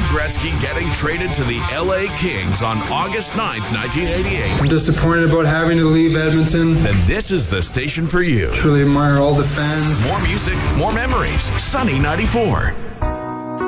Gretzky getting traded to the LA Kings on August 9th, 1988. I'm disappointed about having to leave Edmonton. Then this is the station for you. Truly admire all the fans. More music, more memories. Sunny 94.